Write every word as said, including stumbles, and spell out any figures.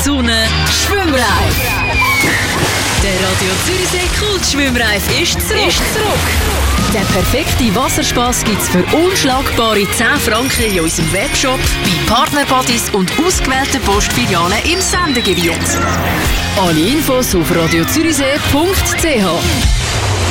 Sonne, Schwimmreif. Der Radio Zürichsee Kultschwimmreif ist zurück. Ist zurück. Den perfekten Wasserspass gibt's für unschlagbare zehn Franken in unserem Webshop, bei Partnerbodies und ausgewählten Postfilialen im Sendegebiet. Alle Infos auf radio zürichsee punkt c h.